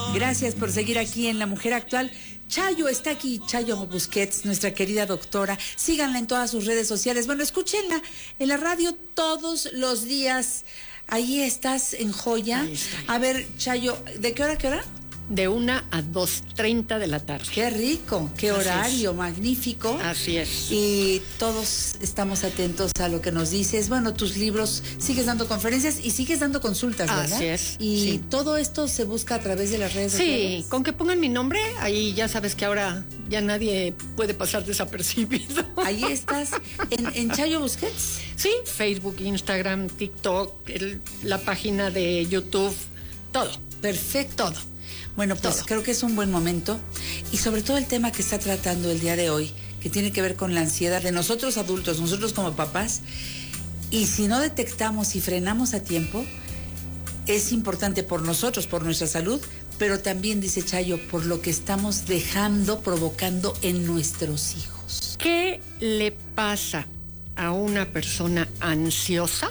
Gracias por seguir aquí en La Mujer Actual. Chayo está aquí, Chayo Busquets, nuestra querida doctora. Síganla en todas sus redes sociales. Bueno, escúchenla en la radio todos los días. Ahí estás en Joya. A ver, Chayo, ¿de qué hora a qué hora? De 1 a 2:30 de la tarde. Qué rico, qué horario magnífico. Así es. Y todos estamos atentos a lo que nos dices. Bueno, tus libros, sigues dando conferencias y sigues dando consultas, ¿verdad? Así es. Y sí. Todo esto se busca a través de las redes sociales. Sí, con que pongan mi nombre, ahí ya sabes que ahora ya nadie puede pasar desapercibido. Ahí estás, en Chayo Busquets. Sí, Facebook, Instagram, TikTok, la página de YouTube, todo. Perfecto. Todo. Bueno, pues Todo. creo que es un buen momento y sobre todo el tema que está tratando el día de hoy, que tiene que ver con la ansiedad de nosotros adultos, nosotros como papás, y si no detectamos y frenamos a tiempo, es importante por nosotros, por nuestra salud, pero también, dice Chayo, por lo que estamos provocando en nuestros hijos. ¿Qué le pasa a una persona ansiosa?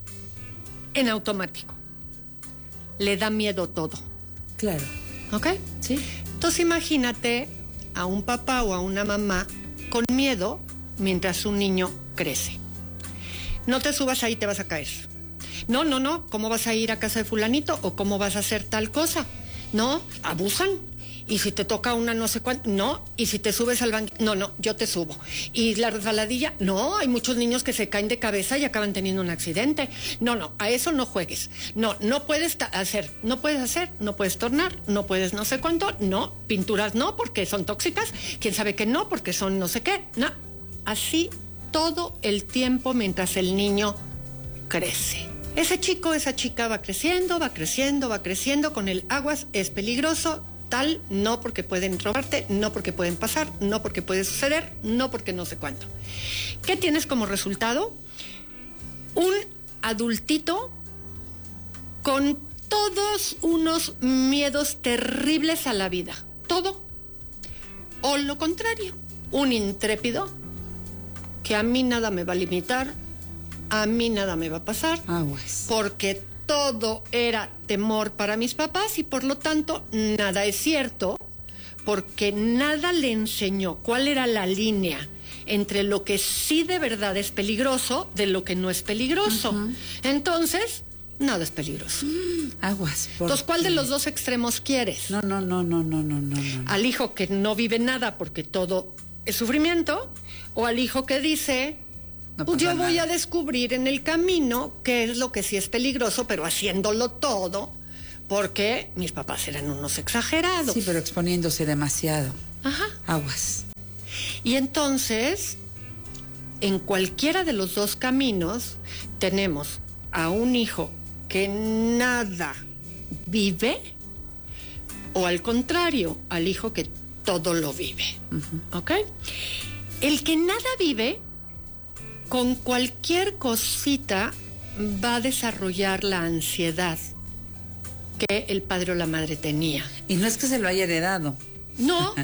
En automático. Le da miedo todo. Claro. ¿Ok? Sí. Entonces imagínate a un papá o a una mamá con miedo mientras un niño crece. No te subas ahí, te vas a caer. No, ¿cómo vas a ir a casa de fulanito? ¿O cómo vas a hacer tal cosa? No, abusan. Y si te toca una no sé cuánto, no. Y si te subes al banquillo, no, yo te subo. Y la resbaladilla, no, hay muchos niños que se caen de cabeza y acaban teniendo un accidente. No, a eso no juegues. No puedes no puedes tornar, no puedes no sé cuánto, no, pinturas no, porque son tóxicas, quién sabe que no, porque son no sé qué, no. Así todo el tiempo mientras el niño crece. Ese chico, esa chica va creciendo, con el aguas, es peligroso, tal, no porque pueden robarte, no porque pueden pasar, no porque puede suceder, no porque no sé cuánto. ¿Qué tienes como resultado? Un adultito con todos unos miedos terribles a la vida. Todo. O lo contrario, un intrépido que a mí nada me va a limitar, a mí nada me va a pasar, Aguas. porque todo era temor para mis papás y por lo tanto nada es cierto, porque nada le enseñó cuál era la línea entre lo que sí de verdad es peligroso de lo que no es peligroso. Uh-huh. Entonces, nada es peligroso. Aguas. Entonces, ¿cuál de los dos extremos quieres? No. ¿Al hijo que no vive nada porque todo es sufrimiento? ¿O al hijo que dice... Pues yo voy a descubrir en el camino qué es lo que sí es peligroso, pero haciéndolo todo, porque mis papás eran unos exagerados. Sí, pero exponiéndose demasiado. Ajá. Aguas. Y entonces, en cualquiera de los dos caminos, tenemos a un hijo que nada vive, o al contrario, al hijo que todo lo vive. Uh-huh. ¿Ok? El que nada vive... con cualquier cosita va a desarrollar la ansiedad que el padre o la madre tenía. Y no es que se lo haya heredado. No,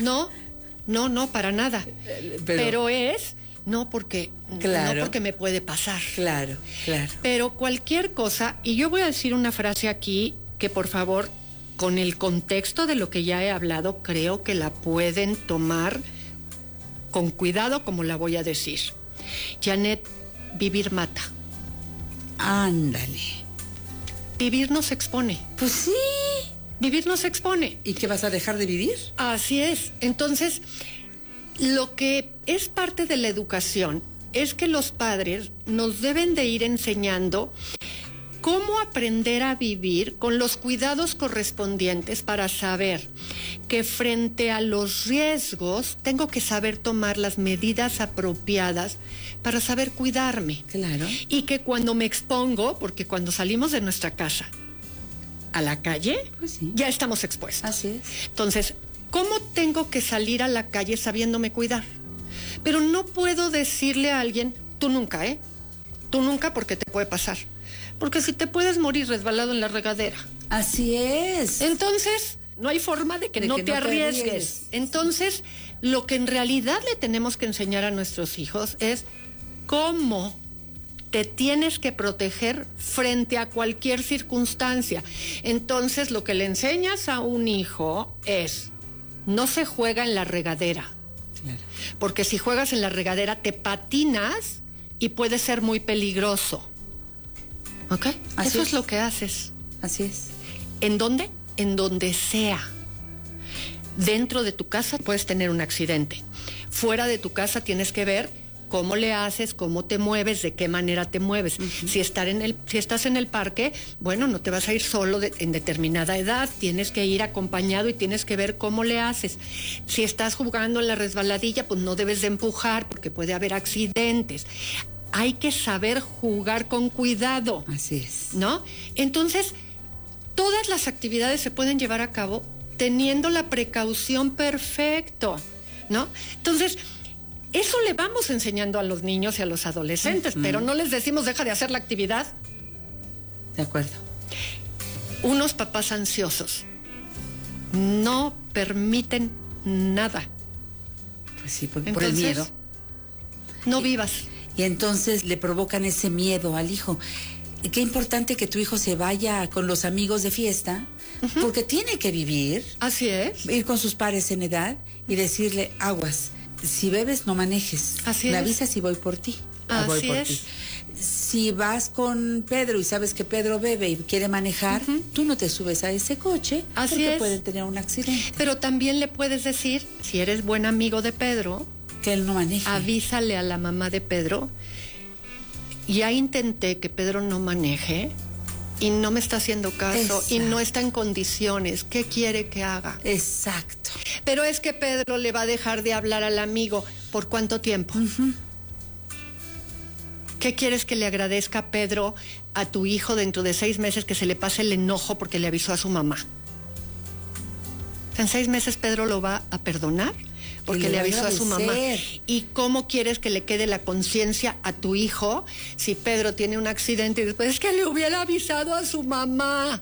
para nada. Pero es, no porque me puede pasar. Claro. Pero cualquier cosa, y yo voy a decir una frase aquí que por favor, con el contexto de lo que ya he hablado, creo que la pueden tomar con cuidado como la voy a decir. Janet, vivir mata. Ándale. Vivir nos expone. Pues sí. Vivir nos expone. ¿Y qué vas a dejar de vivir? Así es. Entonces, lo que es parte de la educación es que los padres nos deben de ir enseñando cómo aprender a vivir con los cuidados correspondientes para saber que frente a los riesgos tengo que saber tomar las medidas apropiadas para saber cuidarme. Claro. Y que cuando me expongo, porque cuando salimos de nuestra casa a la calle, pues sí, ya estamos expuestos. Así es. Entonces, ¿cómo tengo que salir a la calle sabiéndome cuidar? Pero no puedo decirle a alguien, tú nunca, Tú nunca porque te puede pasar. Porque si te puedes morir resbalado en la regadera. Así es. Entonces, no hay forma de que no te arriesgues. Entonces, lo que en realidad le tenemos que enseñar a nuestros hijos es cómo te tienes que proteger frente a cualquier circunstancia. Entonces, lo que le enseñas a un hijo es, no se juega en la regadera. Claro. Porque si juegas en la regadera, te patinas y puede ser muy peligroso. ¿Ok? Eso es lo que haces. Así es. ¿En dónde? En donde sea. Dentro de tu casa puedes tener un accidente. Fuera de tu casa tienes que ver cómo le haces, cómo te mueves, de qué manera te mueves. Uh-huh. Si estás en el parque, bueno, no te vas a ir solo en determinada edad, tienes que ir acompañado y tienes que ver cómo le haces. Si estás jugando en la resbaladilla, pues no debes de empujar porque puede haber accidentes. Hay que saber jugar con cuidado. Así es. ¿No? Entonces, todas las actividades se pueden llevar a cabo teniendo la precaución perfecto, ¿no? Entonces, eso le vamos enseñando a los niños y a los adolescentes, pero no les decimos deja de hacer la actividad. De acuerdo. Unos papás ansiosos no permiten nada. Pues sí, por el miedo. No vivas. Y entonces le provocan ese miedo al hijo. Qué importante que tu hijo se vaya con los amigos de fiesta, porque tiene que vivir. Así es. Ir con sus pares en edad y decirle, aguas, si bebes no manejes. Así me es. avisas si voy por ti. Así es. Ti. Si vas con Pedro y sabes que Pedro bebe y quiere manejar, tú no te subes a ese coche. Así porque es. pueden tener un accidente. Pero también le puedes decir, si eres buen amigo de Pedro, que él no maneje. Avísale a la mamá de Pedro. Ya intenté que Pedro no maneje y no me está haciendo caso. Exacto. Y no está en condiciones. ¿Qué quiere que haga? Exacto. Pero es que Pedro le va a dejar de hablar al amigo. ¿Por cuánto tiempo? ¿Qué quieres que le agradezca a Pedro a tu hijo dentro de 6 meses que se le pase el enojo porque le avisó a su mamá? ¿En 6 meses Pedro lo va a perdonar? Porque le avisó a su mamá. ¿Y cómo quieres que le quede la conciencia a tu hijo si Pedro tiene un accidente y después es que le hubiera avisado a su mamá?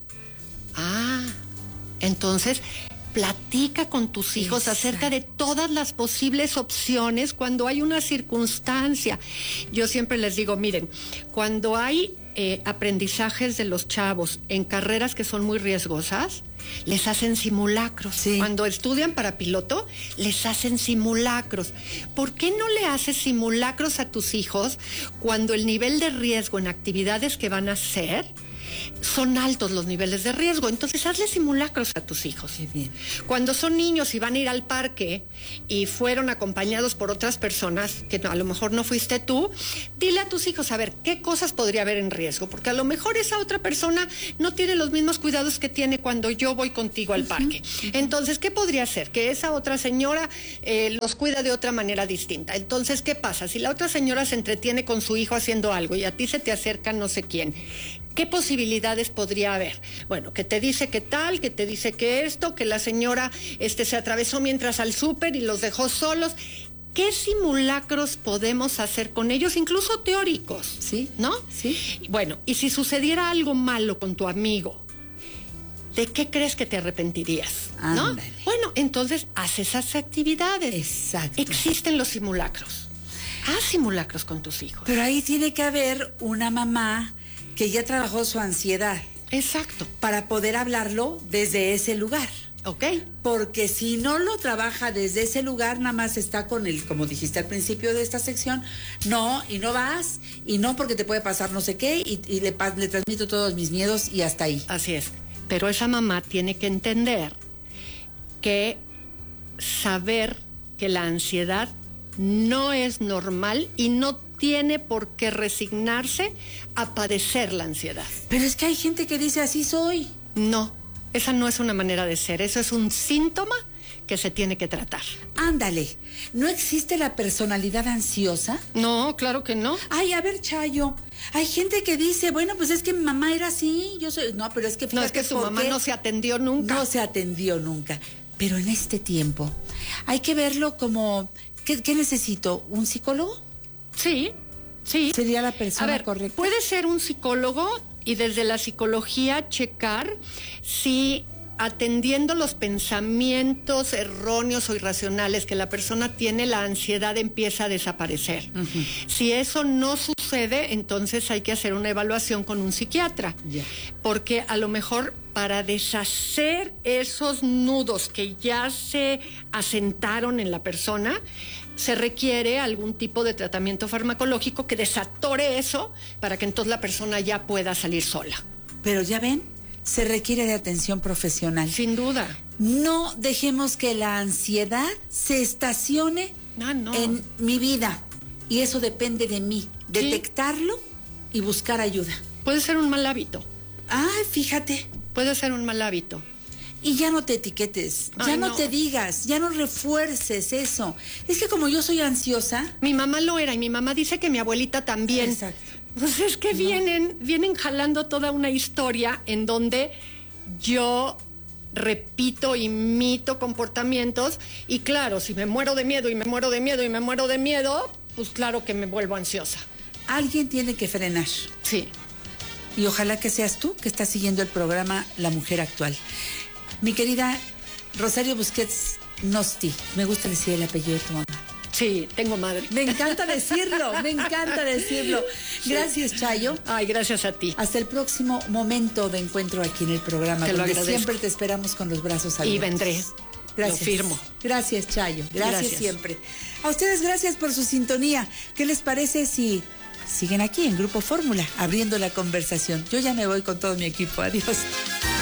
Entonces platica con tus hijos acerca de todas las posibles opciones cuando hay una circunstancia. Yo siempre les digo, miren, cuando hay aprendizajes de los chavos en carreras que son muy riesgosas, les hacen simulacros. Sí. Cuando estudian para piloto, les hacen simulacros. ¿Por qué no le haces simulacros a tus hijos cuando el nivel de riesgo en actividades que van a hacer son altos los niveles de riesgo? Entonces hazle simulacros a tus hijos. Qué bien. Cuando son niños y van a ir al parque y fueron acompañados por otras personas, que a lo mejor no fuiste tú, dile a tus hijos, a ver, ¿qué cosas podría haber en riesgo? Porque a lo mejor esa otra persona no tiene los mismos cuidados que tiene cuando yo voy contigo al parque. Entonces, ¿qué podría ser? Que esa otra señora los cuida de otra manera distinta. Entonces, ¿qué pasa? Si la otra señora se entretiene con su hijo haciendo algo y a ti se te acerca no sé quién, ¿qué posibilidades podría haber? Bueno, que te dice que tal, que te dice que esto, que la señora se atravesó mientras al súper y los dejó solos. ¿Qué simulacros podemos hacer con ellos, incluso teóricos? Sí. ¿No? Sí. Bueno, y si sucediera algo malo con tu amigo, ¿de qué crees que te arrepentirías? ¿No? Ándale. Bueno, entonces haz esas actividades. Exacto. Existen los simulacros. Haz simulacros con tus hijos. Pero ahí tiene que haber una mamá que ya trabajó su ansiedad. Exacto. Para poder hablarlo desde ese lugar. ¿Ok? Porque si no lo trabaja desde ese lugar, nada más está con el, como dijiste al principio de esta sección, no, y no vas, y no porque te puede pasar no sé qué, y le transmito todos mis miedos y hasta ahí. Así es. Pero esa mamá tiene que entender que saber que la ansiedad no es normal y no tiene por qué resignarse a padecer la ansiedad. Pero es que hay gente que dice así soy. No, esa no es una manera de ser, eso es un síntoma que se tiene que tratar. Ándale, ¿no existe la personalidad ansiosa? No, claro que no. Ay, a ver, Chayo, hay gente que dice, bueno, pues es que mi mamá era así, yo soy... No, pero es que fíjate, no, es que su mamá no se atendió nunca. No se atendió nunca. Pero en este tiempo hay que verlo como... ¿Qué necesito? ¿Un psicólogo? Sí, sí. ¿Sería la persona correcta? Puede ser un psicólogo y desde la psicología checar si atendiendo los pensamientos erróneos o irracionales que la persona tiene, la ansiedad empieza a desaparecer. Si eso no sucede, sucede, entonces hay que hacer una evaluación con un psiquiatra. Porque a lo mejor para deshacer esos nudos que ya se asentaron en la persona, se requiere algún tipo de tratamiento farmacológico que desatore eso para que entonces la persona ya pueda salir sola. Pero ya ven, se requiere de atención profesional. Sin duda. No dejemos que la ansiedad se estacione en mi vida. Y eso depende de mí. Detectarlo y buscar ayuda. Puede ser un mal hábito. Ah, fíjate. Puede ser un mal hábito. Y ya no te etiquetes, ya no te digas, ya no refuerces eso. Es que como yo soy ansiosa... Mi mamá lo era y mi mamá dice que mi abuelita también. Exacto. Pues es que vienen jalando toda una historia en donde yo repito, imito comportamientos y claro, si me muero de miedo y me muero de miedo y me muero de miedo, pues claro que me vuelvo ansiosa. Alguien tiene que frenar. Sí. Y ojalá que seas tú que estás siguiendo el programa La Mujer Actual. Mi querida Rosario Busquets Nosti, me gusta decir el apellido de tu mamá. Sí, tengo madre. Me encanta decirlo, me encanta decirlo. Gracias, Chayo. Ay, gracias a ti. Hasta el próximo momento de encuentro aquí en el programa, donde siempre te esperamos con los brazos abiertos. Y vendré. Gracias. Lo firmo. Gracias, Chayo. Gracias siempre. A ustedes, gracias por su sintonía. ¿Qué les parece si siguen aquí en Grupo Fórmula, abriendo la conversación? Yo ya me voy con todo mi equipo. Adiós.